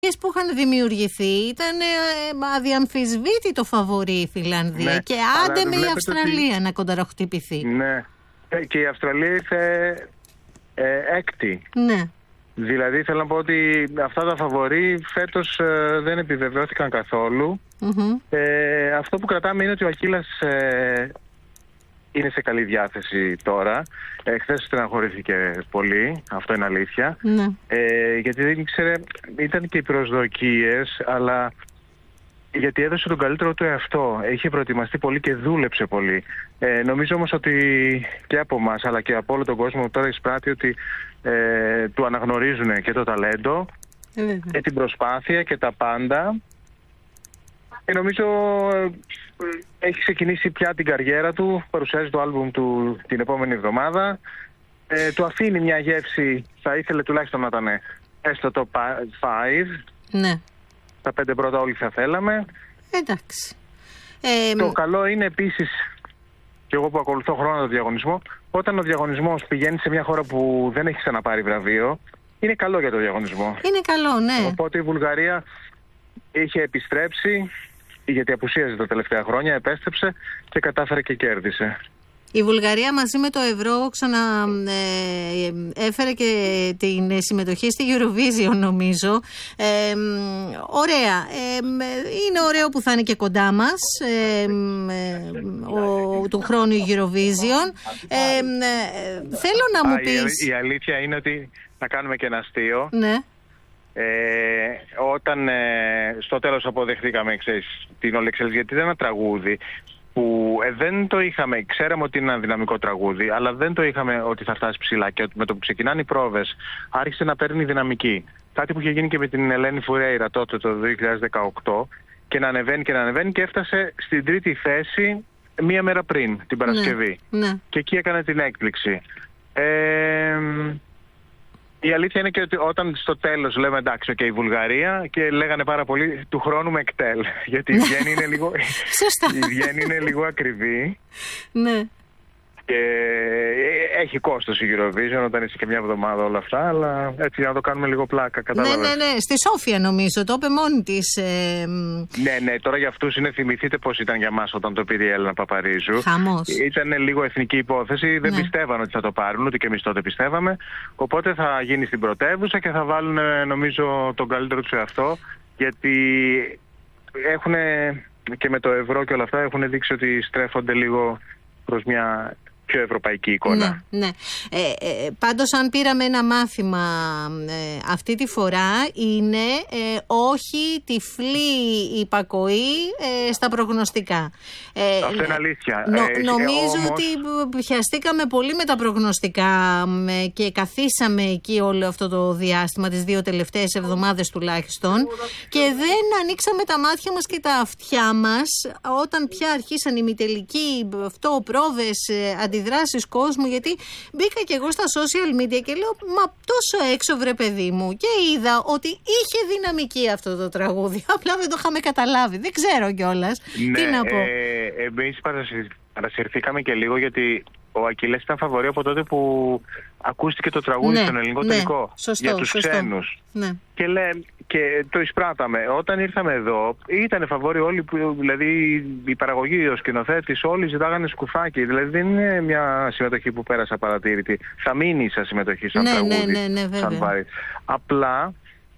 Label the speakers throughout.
Speaker 1: που είχαν δημιουργηθεί ήταν αδιαμφισβήτητο φαβορί η Φιλανδία, και άντε με η Αυστραλία να κονταροχτυπηθεί.
Speaker 2: Ναι, και η Αυστραλία ήρθε έκτη.
Speaker 1: Ναι.
Speaker 2: Δηλαδή θέλω να πω ότι αυτά τα φαβορί φέτος δεν επιβεβαιώθηκαν καθόλου. Αυτό που κρατάμε είναι ότι ο Ακίλας είναι σε καλή διάθεση τώρα. Χθες στεναχωρήθηκε πολύ, αυτό είναι αλήθεια.
Speaker 1: Ναι.
Speaker 2: Γιατί δεν ήξερε, ήταν και οι προσδοκίες, αλλά γιατί έδωσε τον καλύτερο του εαυτό. Είχε προετοιμαστεί πολύ και δούλεψε πολύ. Νομίζω όμως ότι και από εμάς αλλά και από όλο τον κόσμο τώρα εισπράττει ότι του αναγνωρίζουν και το ταλέντο και την προσπάθεια και τα πάντα. Και νομίζω έχει ξεκινήσει πια την καριέρα του, παρουσιάζει το άλμπουμ του την επόμενη εβδομάδα. Του αφήνει μια γεύση, θα ήθελε τουλάχιστον να ήταν έστω το 5.
Speaker 1: Ναι.
Speaker 2: Τα 5 πρώτα όλοι θα θέλαμε.
Speaker 1: Εντάξει.
Speaker 2: Το καλό είναι επίσης, και εγώ που ακολουθώ χρόνο το διαγωνισμό, όταν ο διαγωνισμός πηγαίνει σε μια χώρα που δεν έχει ξαναπάρει βραβείο, είναι καλό για το διαγωνισμό.
Speaker 1: Είναι καλό, ναι.
Speaker 2: Οπότε η Βουλγαρία είχε επιστρέψει, γιατί απουσίαζε τα τελευταία χρόνια, επέστρεψε και κατάφερε και κέρδισε.
Speaker 1: Η Βουλγαρία μαζί με το ευρώ έφερε και την συμμετοχή στη Eurovision, νομίζω. Ωραία. Είναι ωραίο που θα είναι και κοντά μας του χρόνου η Eurovision. Θέλω να μου πεις...
Speaker 2: Η αλήθεια είναι ότι θα κάνουμε και ένα αστείο.
Speaker 1: Ναι.
Speaker 2: Όταν στο τέλος αποδεχτήκαμε, ξέρεις, την All Excel, γιατί ήταν ένα τραγούδι που δεν το είχαμε, ξέραμε ότι είναι ένα δυναμικό τραγούδι, αλλά δεν το είχαμε ότι θα φτάσει ψηλά, και με το που ξεκινάνε οι πρόβες άρχισε να παίρνει δυναμική. Κάτι που είχε γίνει και με την Ελένη Φουρέιρα τότε το 2018, και να ανεβαίνει και έφτασε στην τρίτη θέση μία μέρα πριν, την Παρασκευή.
Speaker 1: Ναι.
Speaker 2: Και εκεί έκανε την έκπληξη. Η αλήθεια είναι και ότι όταν στο τέλος λέμε εντάξει, η Βουλγαρία, και λέγανε πάρα πολύ του χρόνου με εκτέλ. Γιατί η Βιέννη είναι λίγο, είναι λίγο ακριβή.
Speaker 1: Ναι.
Speaker 2: Και έχει κόστος η Eurovision όταν είσαι και μια εβδομάδα όλα αυτά, αλλά έτσι για να το κάνουμε λίγο πλάκα, κατάλαβες.
Speaker 1: Ναι. Στη Σόφια νομίζω, το είπε μόνη της.
Speaker 2: Ναι, τώρα για αυτούς είναι, θυμηθείτε πώς ήταν για μας όταν το πήρε η Έλληνα Παπαρίζου.
Speaker 1: Χαμός.
Speaker 2: Ήταν λίγο εθνική υπόθεση, δεν πιστεύαν ότι θα το πάρουν, ούτε και εμείς τότε πιστεύαμε. Οπότε θα γίνει στην πρωτεύουσα και θα βάλουν, νομίζω, τον καλύτερο τους εαυτό, γιατί έχουν και με το ευρώ και όλα αυτά έχουν δείξει ότι στρέφονται λίγο προς μια πιο ευρωπαϊκή εικόνα.
Speaker 1: Ναι. Πάντως, αν πήραμε ένα μάθημα αυτή τη φορά, είναι όχι τυφλή υπακοή στα προγνωστικά.
Speaker 2: Αυτό είναι αλήθεια.
Speaker 1: Νομίζω ότι πιαστήκαμε πολύ με τα προγνωστικά και καθίσαμε εκεί όλο αυτό το διάστημα, τις 2 τελευταίες εβδομάδες τουλάχιστον, και δεν ανοίξαμε τα μάτια μας και τα αυτιά μας όταν πια αρχίσαν οι μητελικοί πρόβες, αντιδράσεις κόσμου, γιατί μπήκα και εγώ στα social media και λέω μα τόσο έξω βρε παιδί μου, και είδα ότι είχε δυναμική αυτό το τραγούδι, απλά δεν το είχαμε καταλάβει, δεν ξέρω κιόλας.
Speaker 2: Ναι,
Speaker 1: τι να πω.
Speaker 2: Εμείς παρασυρθήκαμε και λίγο, γιατί ο Ακίλας ήταν φαβορί από τότε που ακούστηκε το τραγούδι στον ελληνικό τελικό. Για τους ξένους. Ναι. Και το εισπράταμε. Όταν ήρθαμε εδώ, ήταν φαβόροι όλοι, δηλαδή η παραγωγή, ο σκηνοθέτης, όλοι ζητάγανε σκουφάκι. Δηλαδή δεν είναι μια συμμετοχή που πέρασε απαρατήρητη. Θα μείνει σαν συμμετοχή, σαν τραγούδι, σαν βάρη. Απλά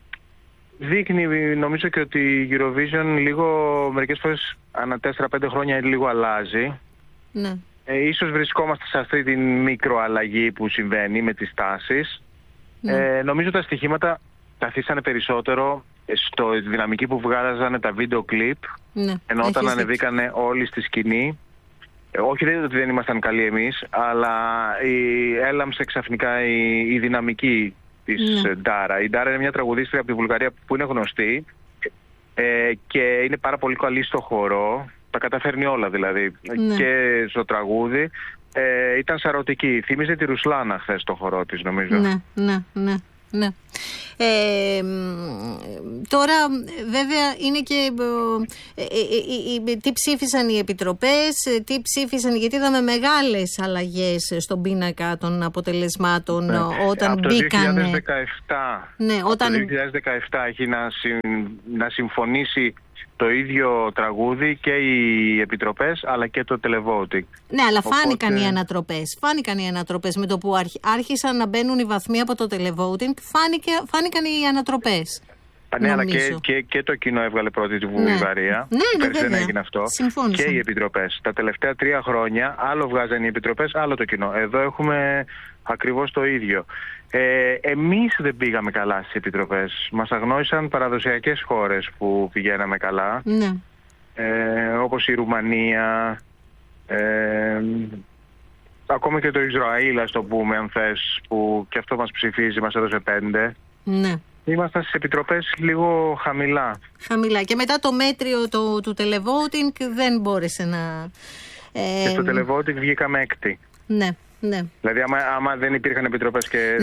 Speaker 2: δείχνει, νομίζω, και ότι η Eurovision λίγο, μερικές φορές ανά 4-5 χρόνια λίγο αλλάζει.
Speaker 1: Ναι.
Speaker 2: Ίσως βρισκόμαστε σε αυτή την μικροαλλαγή που συμβαίνει με τις τάσεις. Νομίζω τα στοιχήματα καθίσανε περισσότερο στο δυναμική που βγάζανε τα βίντεο κλιπ, ενώ όταν ανεβήκανε όλοι στη σκηνή, όχι ότι δεν ήμασταν καλοί εμείς, αλλά έλαμψε ξαφνικά η δυναμική της Ντάρα. Η Ντάρα είναι μια τραγουδίστρια από τη Βουλγαρία που είναι γνωστή και είναι πάρα πολύ καλή στο χορό. Τα καταφέρνει όλα δηλαδή, και στο τραγούδι. Ήταν σαρωτική. Θύμιζε τη Ρουσλάνα χθες το χορό της, νομίζω.
Speaker 1: Ναι. Ναι. Τώρα βέβαια είναι και τι ψήφισαν οι επιτροπές, τι ψήφισαν, γιατί είδαμε μεγάλες αλλαγές στον πίνακα των αποτελεσμάτων όταν μπήκαν.
Speaker 2: Από το 2017, το 2017 έχει να συμφωνήσει το ίδιο τραγούδι και οι επιτροπές αλλά και το televoting.
Speaker 1: Ναι, αλλά φάνηκαν οι ανατροπές. Φάνηκαν οι ανατροπές με το που άρχισαν να μπαίνουν οι βαθμοί από το televoting. Φάνηκαν οι ανατροπές.
Speaker 2: Ναι, αλλά και το κοινό έβγαλε πρώτη τη Βουλγαρία.
Speaker 1: Ναι,
Speaker 2: πέρσι δεν έγινε αυτό.
Speaker 1: Συμφώνησα.
Speaker 2: Και οι επιτροπές. Τα τελευταία 3 χρόνια άλλο βγάζαν οι επιτροπές, άλλο το κοινό. Εδώ έχουμε ακριβώς το ίδιο. Εμείς δεν πήγαμε καλά στις επιτροπές. Μας αγνόησαν παραδοσιακές χώρες που πηγαίναμε καλά.
Speaker 1: Ναι.
Speaker 2: Όπως η Ρουμανία, ακόμα και το Ισραήλ, ας το πούμε, αν θες, που και αυτό μας ψηφίζει, μας έδωσε 5.
Speaker 1: Ναι.
Speaker 2: Ήμασταν στις επιτροπές λίγο χαμηλά.
Speaker 1: Χαμηλά. Και μετά το μέτριο του televoting δεν μπόρεσε να...
Speaker 2: Και στο televoting βγήκαμε έκτη.
Speaker 1: Ναι. Ναι.
Speaker 2: Δηλαδή άμα δεν υπήρχαν επιτροπές και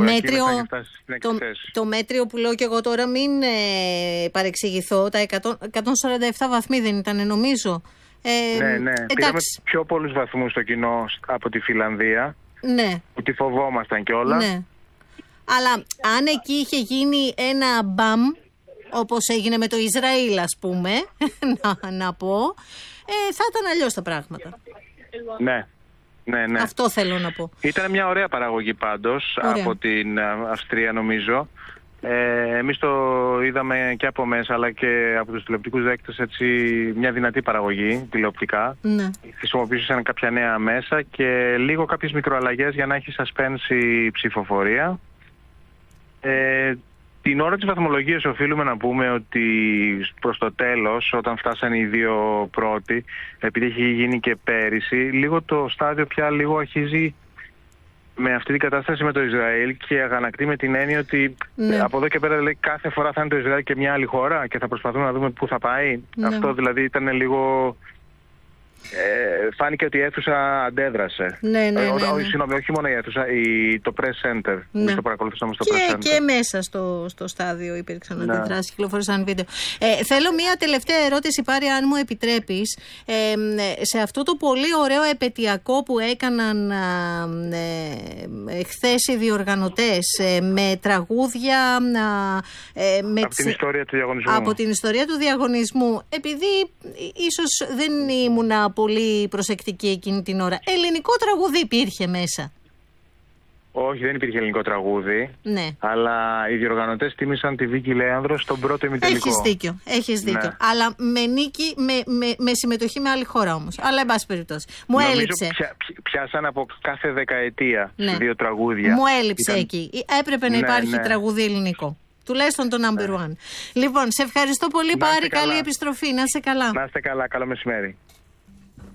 Speaker 1: το μέτριο που λέω και εγώ τώρα, μην παρεξηγηθώ, τα 147 βαθμοί δεν ήταν, νομίζω.
Speaker 2: Ναι. Πήγαμε πιο πολλούς βαθμούς στο κοινό από τη Φιλανδία, που τη φοβόμασταν κιόλας. Ναι.
Speaker 1: Αλλά αν εκεί είχε γίνει ένα μπαμ, όπως έγινε με το Ισραήλ, ας πούμε, να πω, θα ήταν αλλιώς τα πράγματα.
Speaker 2: Ναι. Ναι.
Speaker 1: Αυτό θέλω να πω.
Speaker 2: Ήταν μια ωραία παραγωγή πάντως. Από την Αυστρία, νομίζω. Εμείς το είδαμε και από μέσα αλλά και από τους τηλεοπτικούς δέκτες, έτσι, μια δυνατή παραγωγή τηλεοπτικά. Ναι. Χρησιμοποιήσαν κάποια νέα μέσα και λίγο κάποιες μικροαλλαγές για να έχει suspense η ψηφοφορία. Την ώρα της βαθμολογίας οφείλουμε να πούμε ότι προς το τέλος, όταν φτάσαν οι 2 πρώτοι, επειδή έχει γίνει και πέρυσι, λίγο το στάδιο πια λίγο αρχίζει με αυτή την κατάσταση με το Ισραήλ και αγανακτεί με την έννοια ότι από εδώ και πέρα, δηλαδή, κάθε φορά θα είναι το Ισραήλ και μια άλλη χώρα και θα προσπαθούμε να δούμε πού θα πάει. Αυτό δηλαδή ήταν λίγο... φάνηκε ότι η αίθουσα αντέδρασε.
Speaker 1: Ναι.
Speaker 2: Συγγνώμη, όχι μόνο η αίθουσα, το press center. Εμείς το παρακολουθήσαμε στο press center.
Speaker 1: Και μέσα στο στάδιο υπήρξαν αντιδράσεις, κυκλοφόρησαν βίντεο. Θέλω μία τελευταία ερώτηση, Πάρη, αν μου επιτρέπεις. Σε αυτό το πολύ ωραίο επετειακό που έκαναν χθες οι διοργανωτές, με τραγούδια
Speaker 2: από την ιστορία του διαγωνισμού.
Speaker 1: Από την ιστορία του διαγωνισμού. Επειδή ίσως δεν ήμουνα πολύ προσεκτική εκείνη την ώρα. Ελληνικό τραγούδι υπήρχε μέσα?
Speaker 2: Όχι, δεν υπήρχε ελληνικό τραγούδι.
Speaker 1: Ναι.
Speaker 2: Αλλά οι διοργανωτές τίμησαν τη Βίκη Λέανδρο στον πρώτο ημιτελικό.
Speaker 1: Έχεις δίκιο. Ναι. Αλλά με νίκη, με συμμετοχή με άλλη χώρα όμως. Αλλά εν πάση περιπτώσει. Μου έλειψε.
Speaker 2: Πιάσαν από κάθε δεκαετία 2 τραγούδια.
Speaker 1: Μου έλειψε εκεί. Έπρεπε να υπάρχει τραγούδι ελληνικό. Τουλάχιστον το number 1. Λοιπόν, σε ευχαριστώ πολύ, Πάρη. Καλή επιστροφή. Να είσαι καλά.
Speaker 2: Να είστε καλά. Καλό μεσημέρι.